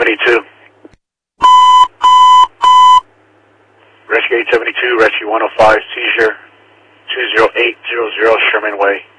872. Rescue 872, Rescue 105, seizure 20800 Sherman Way.